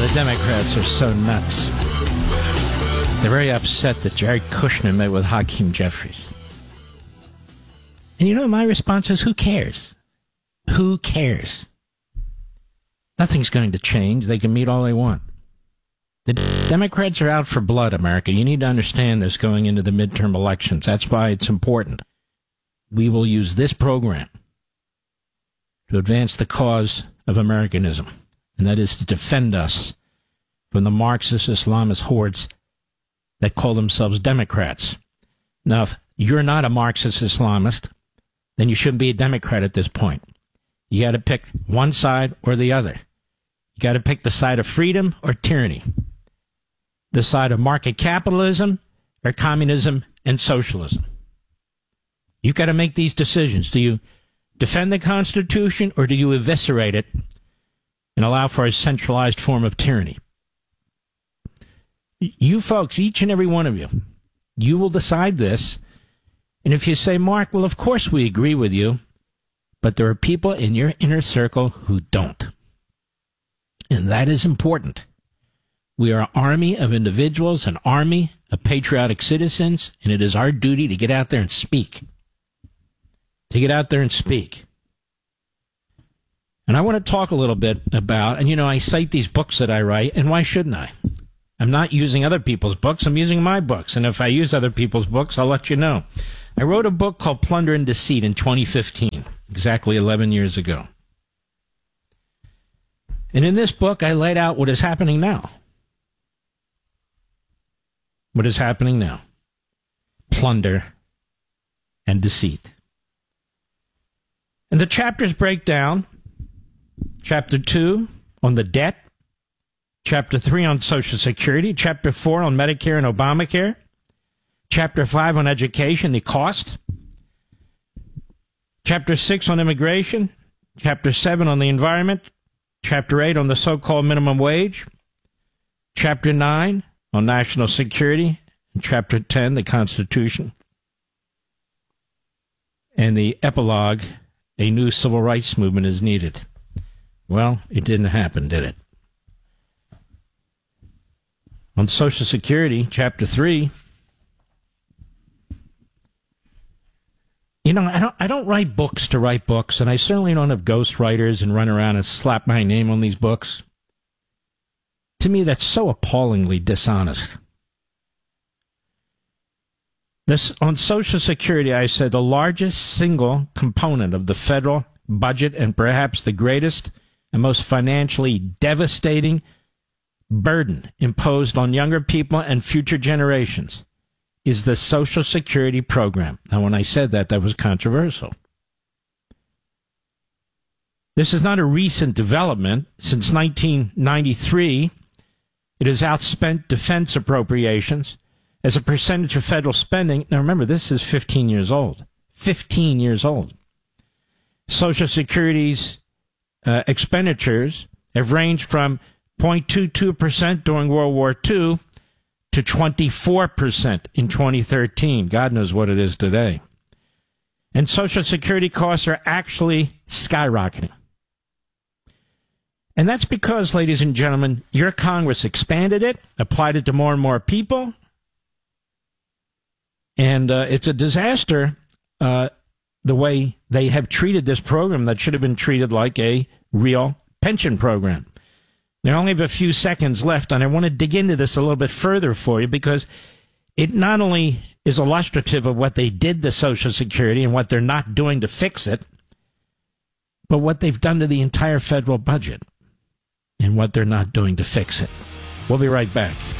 the Democrats are so nuts. They're very upset that Jared Kushner met with Hakeem Jeffries. And you know, my response is, who cares? Who cares? Nothing's going to change. They can meet all they want. The Democrats are out for blood, America. You need to understand this going into the midterm elections. That's why it's important. We will use this program to advance the cause of Americanism, and that is to defend us from the Marxist Islamist hordes that call themselves Democrats. Now, if you're not a Marxist Islamist, then you shouldn't be a Democrat at this point. You got to pick one side or the other. You got to pick the side of freedom or tyranny, the side of market capitalism or communism and socialism. You've got to make these decisions. Do you defend the Constitution, or do you eviscerate it and allow for a centralized form of tyranny? You folks, each and every one of you, you will decide this. And if you say, Mark, well, of course we agree with you, but there are people in your inner circle who don't. And that is important. We are an army of individuals, an army of patriotic citizens, and it is our duty to get out there and speak. To get out there and speak. And I want to talk a little bit about, and you know, I cite these books that I write, and why shouldn't I? I'm not using other people's books, I'm using my books. And if I use other people's books, I'll let you know. I wrote a book called Plunder and Deceit in 2015, exactly 11 years ago. And in this book, I laid out what is happening now. What is happening now? Plunder and deceit. And the chapters break down. Chapter 2 on the debt. Chapter 3 on Social Security. Chapter 4 on Medicare and Obamacare. Chapter 5 on education, the cost. Chapter 6 on immigration. Chapter 7 on the environment. Chapter 8 on the so-called minimum wage. Chapter 9 on national security. And Chapter 10, the Constitution. And the epilogue, a new civil rights movement is needed. Well, it didn't happen, did it? On Social Security, Chapter 3, you know, I don't write books to write books, and I certainly don't have ghostwriters and run around and slap my name on these books. To me, that's so appallingly dishonest. This, on Social Security, I said the largest single component of the federal budget, and perhaps the greatest and most financially devastating burden imposed on younger people and future generations, is the Social Security program. Now, when I said that, that was controversial. This is not a recent development. Since 1993, it has outspent defense appropriations as a percentage of federal spending. Now, remember, this is 15 years old. 15 years old. Social Security's expenditures have ranged from 0.22% during World War II to 24% in 2013. God knows what it is today. And Social Security costs are actually skyrocketing. And that's because, ladies and gentlemen, your Congress expanded it, applied it to more and more people, and it's a disaster the way they have treated this program that should have been treated like a real pension program. Now, I only have a few seconds left, and I want to dig into this a little bit further for you because it not only is illustrative of what they did to Social Security and what they're not doing to fix it, but what they've done to the entire federal budget and what they're not doing to fix it. We'll be right back.